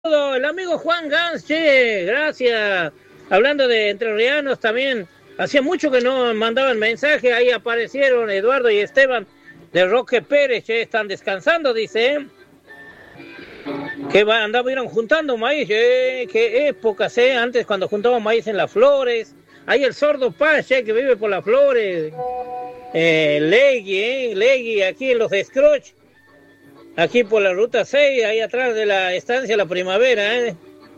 El amigo Juan Gans, che, gracias. Hablando de entrerrianos también, hacía mucho que no mandaban mensaje, ahí aparecieron Eduardo y Esteban de Roque Pérez, che, están descansando, dice. Que andaban juntando maíz, qué épocas, antes cuando juntaban maíz en las Flores, ahí el sordo Paz, che, que vive por las Flores, Legui, aquí en los Scrooge. Aquí por la ruta 6, ahí atrás de la estancia La Primavera,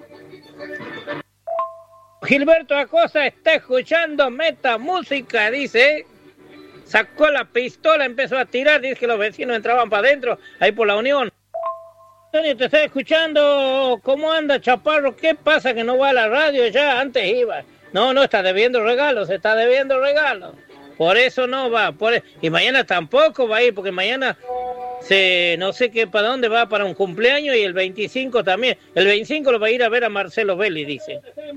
Gilberto Acosta está escuchando Meta Música, dice. Sacó la pistola, empezó a tirar, dice que los vecinos entraban para adentro, ahí por la Unión. Antonio, te estoy escuchando. ¿Cómo anda, Chaparro? ¿Qué pasa que no va a la radio ya? Antes iba. No, está debiendo regalos, Por eso no va. Y mañana tampoco va a ir, porque mañana no sé qué para dónde va, para un cumpleaños, y el 25 también. El 25 lo va a ir a ver a Marcelo Belli, dice.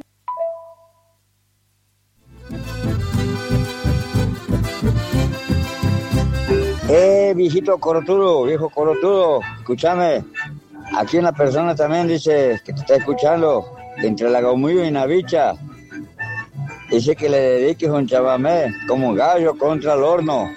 Viejo corotudo, escúchame. Aquí una persona también dice que te está escuchando, entre la Gaumillo y Navicha. Dice que le dediques un chamamé como un gallo contra el horno.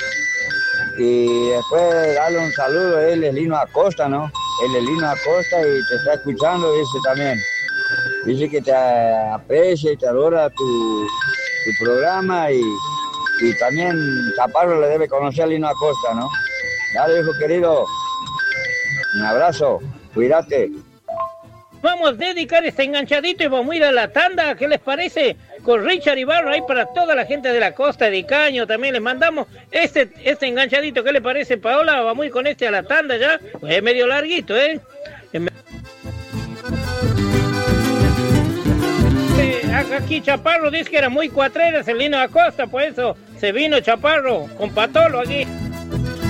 Y después darle un saludo, él es Lino Acosta, ¿no? Él es Lino Acosta y te está escuchando, dice también. Dice que te aprecia y te adora tu programa y también Chaparro le debe conocer a Lino Acosta, ¿no? Dale, hijo querido. Un abrazo, cuídate. Vamos a dedicar este enganchadito y vamos a ir a la tanda, ¿qué les parece? Con Richard Ibarra, ahí para toda la gente de la costa de Icaño, también les mandamos este enganchadito, ¿qué les parece, Paola? Vamos a ir con este a la tanda ya, es medio larguito, Aquí Chaparro dice que era muy cuatreras el Lino Acosta, por eso se vino Chaparro con Patolo aquí.